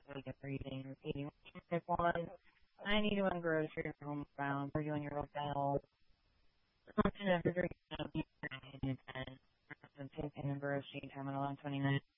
like if you're eating type 1, 91 grocery home found for you and your hotel. Something after drinking up and taking a grocery terminal on 29.